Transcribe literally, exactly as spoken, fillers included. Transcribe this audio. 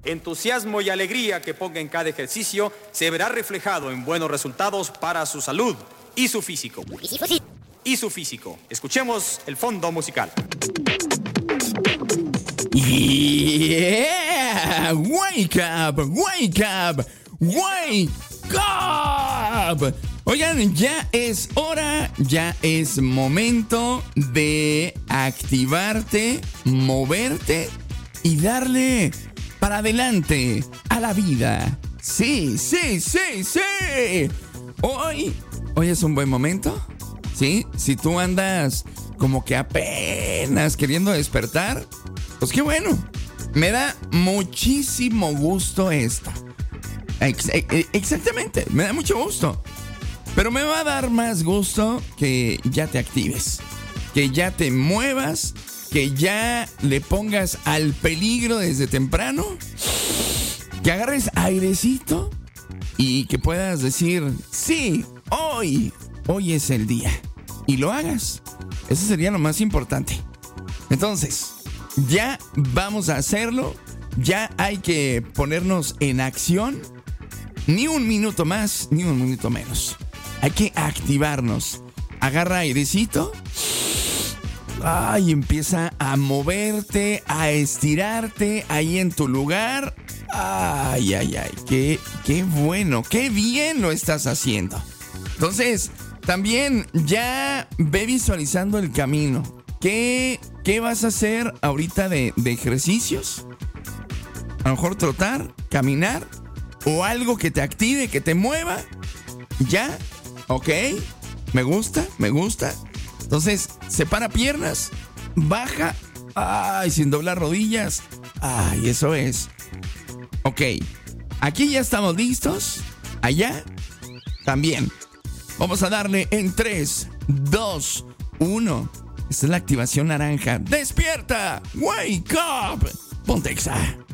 Entusiasmo y alegría que ponga en cada ejercicio se verá reflejado en buenos resultados para su salud y su físico. Y su físico. Escuchemos el fondo musical. Yeah, wake up, wake up, wake up. Oigan, ya es hora, ya es momento de activarte, moverte y darle para adelante a la vida. Sí, sí, sí, sí. Hoy, hoy es un buen momento. Sí, si tú andas como que apenas queriendo despertar, pues qué bueno. Me da muchísimo gusto esto. Ex- exactamente, me da mucho gusto. Pero me va a dar más gusto que ya te actives, que ya te muevas, que ya le pongas al peligro desde temprano, que agarres airecito y que puedas decir, sí, hoy, hoy es el día. Y lo hagas. Eso sería lo más importante. Entonces, ya vamos a hacerlo. Ya hay que ponernos en acción. Ni un minuto más, ni un minuto menos. Hay que activarnos. Agarra airecito. Ay, empieza a moverte, a estirarte ahí en tu lugar. Ay, ay, ay. Qué, qué bueno, qué bien lo estás haciendo. Entonces, también ya ve visualizando el camino. ¿Qué, qué vas a hacer ahorita de, de ejercicios? A lo mejor trotar, caminar o algo que te active, que te mueva. ¿Ya? ¿Ok? Me gusta, me gusta. Entonces, separa piernas, baja, ay, sin doblar rodillas. Ay, eso es. Ok, aquí ya estamos listos. Allá, también. Vamos a darle en tres, dos, uno. Esta es la activación naranja. ¡Despierta! ¡Wake up! Ponte Exa.